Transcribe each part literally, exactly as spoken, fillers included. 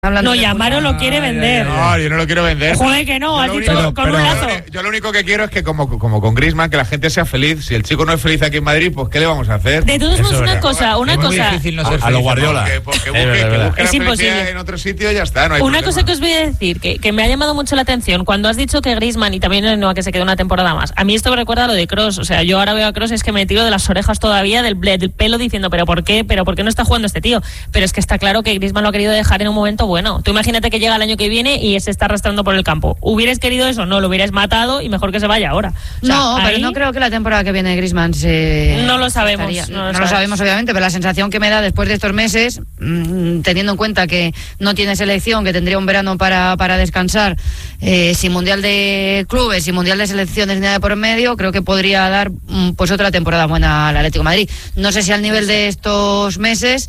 No, y Amaro lo quiere vender. No, yo no lo quiero vender. Joder, que no, has dicho único, con pero, un lazo. Yo lo único que quiero es que, como, como con Griezmann, que la gente sea feliz. Si el chico no es feliz aquí en Madrid, pues ¿qué le vamos a hacer? De todos modos, una cosa, una es muy cosa. difícil no ser a, a los Guardiola. Porque, porque busque, es que busque es la imposible. En otro sitio y ya está, no hay Una problema. cosa que os voy a decir, que, que me ha llamado mucho la atención, cuando has dicho que Griezmann, y también no, que se quede una temporada más, a mí esto me recuerda a lo de Kroos. O sea, yo ahora veo a Kroos, es que me tiro de las orejas todavía, del, del pelo, diciendo, pero ¿por qué? ¿Pero por qué no está jugando este tío? Pero es que está claro que Griezmann lo ha querido dejar en un momento bueno. Tú imagínate que llega el año que viene y se está arrastrando por el campo. ¿Hubierais querido eso? No, lo hubierais matado y mejor que se vaya ahora. O sea, no, ahí... pero no creo que la temporada que viene Griezmann se... No lo sabemos. No, no, lo, no lo sabemos, obviamente, pero la sensación que me da después de estos meses, mmm, teniendo en cuenta que no tiene selección, que tendría un verano para, para descansar, eh, sin Mundial de Clubes, sin Mundial de Selecciones ni nada por medio, creo que podría dar mmm, pues otra temporada buena al Atlético de Madrid. No sé si al nivel de estos meses,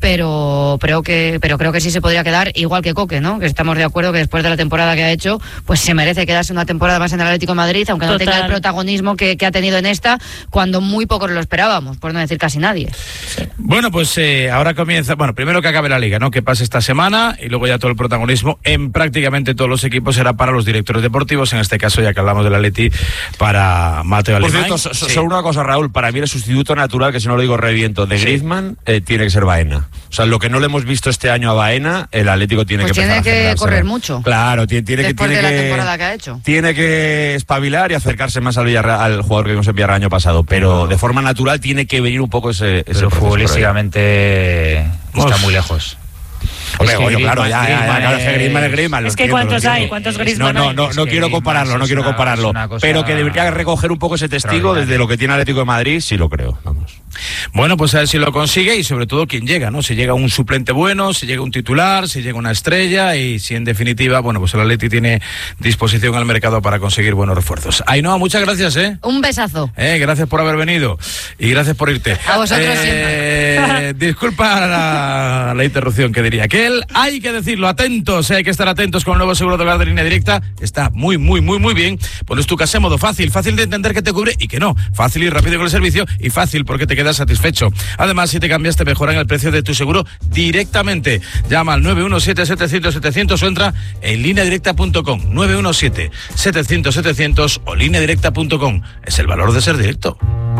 pero, pero, que, pero creo que sí se podría quedar, igual que Coque, ¿no? Que estamos de acuerdo que después de la temporada que ha hecho, pues se merece quedarse una temporada más en el Atlético de Madrid, aunque no Total. tenga el protagonismo que, que ha tenido en esta, cuando muy pocos lo esperábamos, por no decir casi nadie. Sí. Bueno, pues eh, ahora comienza, bueno, primero que acabe la Liga, ¿no? Que pase esta semana y luego ya todo el protagonismo en prácticamente todos los equipos será para los directores deportivos, en este caso, ya que hablamos del Atleti, para Mateo Alemán. Por cierto, so, so, sí. solo una cosa, Raúl, para mí el sustituto natural, que si no lo digo reviento, de sí. Griezmann, eh, tiene que ser Baena. O sea, lo que no le hemos visto este año a Baena, el Atlético tiene pues que tiene empezar que a correr mucho. Claro, tiene, tiene después que... Tiene de la que, temporada que ha hecho. Tiene que espabilar y acercarse más al, Villarreal, al jugador que vimos en Villarreal el año pasado, pero de forma natural tiene que venir un poco ese, ese pero futbolísticamente está muy lejos. Hombre, es que oye, Griezmann, claro, ya, ya, ya, claro, es que Griezmann es Griezmann. Es que entiendo, ¿cuántos hay? ¿Cuántos Griezmann No, no, hay? no, no quiero compararlo, no quiero compararlo. Pero que debería recoger un poco ese testigo desde lo que tiene Atlético de Madrid, sí lo creo, vamos. Bueno, pues a ver si lo consigue y sobre todo quién llega, ¿no? Si llega un suplente bueno, si llega un titular, si llega una estrella y si en definitiva, bueno, pues el Atleti tiene disposición al mercado para conseguir buenos refuerzos. Ainhoa, muchas gracias, ¿eh? Un besazo. Eh, gracias por haber venido y gracias por irte. A vosotros eh, siempre. Disculpa la, la interrupción que diría. Que él, hay que decirlo, atentos, eh, hay que estar atentos con el nuevo seguro de hogar de Línea Directa. Está muy, muy, muy, muy bien. Pones tu casa en modo fácil, fácil de entender que te cubre y que no. Fácil y rápido con el servicio y fácil porque te quedas satisfecho. Además, si te cambias, te mejoran el precio de tu seguro directamente. Llama al nueve uno siete, setecientos, setecientos o entra en línea directa punto com. nueve uno siete, setecientos, setecientos o línea directa punto com. Es el valor de ser directo.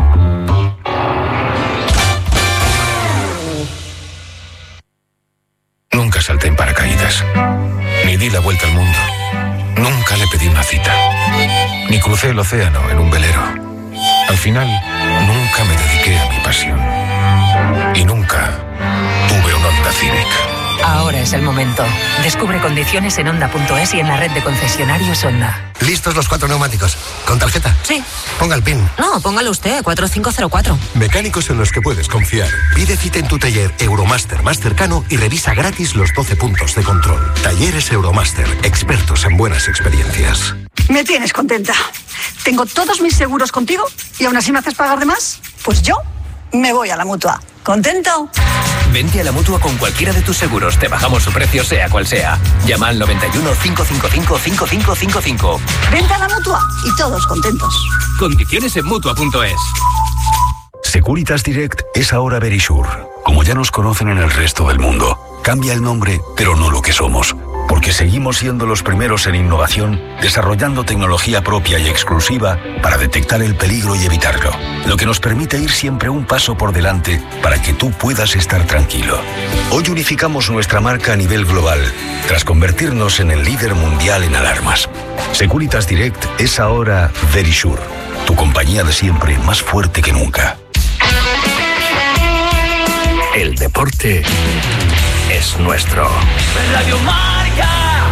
Nunca salté en paracaídas, ni di la vuelta al mundo. Nunca le pedí una cita, ni crucé el océano en un velero. Al final, nunca me dediqué a mi pasión. Y nunca tuve un Honda Civic. Ahora es el momento. Descubre condiciones en Honda punto es y en la red de concesionarios Honda. ¿Listos los cuatro neumáticos? ¿Con tarjeta? Sí. Ponga el PIN. No, póngalo usted, cuatro cinco cero cuatro. Mecánicos en los que puedes confiar. Pide cita en tu taller Euromaster más cercano y revisa gratis los doce puntos de control. Talleres Euromaster, expertos en buenas experiencias. Me tienes contenta. Tengo todos mis seguros contigo y aún así me haces pagar de más. Pues yo me voy a la Mutua. ¿Contento? Vente a la Mutua con cualquiera de tus seguros. Te bajamos su precio sea cual sea. Llama al noventa y uno, cinco cinco cinco, cinco cinco cinco cinco. Vente a la Mutua y todos contentos. Condiciones en Mutua punto es. Securitas Direct es ahora Verisure, como ya nos conocen en el resto del mundo. Cambia el nombre, pero no lo que somos, porque seguimos siendo los primeros en innovación, desarrollando tecnología propia y exclusiva para detectar el peligro y evitarlo, lo que nos permite ir siempre un paso por delante para que tú puedas estar tranquilo. Hoy unificamos nuestra marca a nivel global, tras convertirnos en el líder mundial en alarmas. Securitas Direct es ahora Verisure, tu compañía de siempre más fuerte que nunca. El deporte es nuestro. Radio Marca.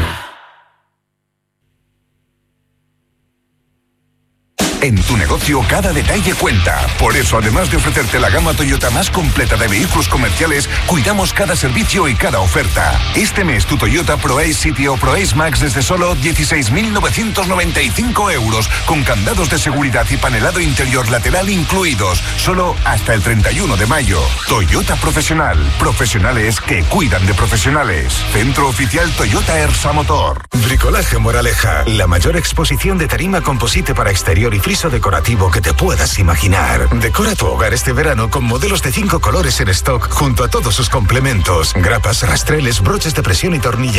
En tu negocio cada detalle cuenta. Por eso, además de ofrecerte la gama Toyota más completa de vehículos comerciales, cuidamos cada servicio y cada oferta. Este mes tu Toyota ProAce City o ProAce Max desde solo dieciséis mil novecientos noventa y cinco euros, con candados de seguridad y panelado interior lateral incluidos, solo hasta el treinta y uno de mayo. Toyota Profesional. Profesionales que cuidan de profesionales. Centro oficial Toyota Ersa Motor. Bricolaje Moraleja, la mayor exposición de tarima composite para exterior y friso decorativo que te puedas imaginar. Decora tu hogar este verano con modelos de cinco colores en stock junto a todos sus complementos. Grapas, rastreles, broches de presión y tornillería.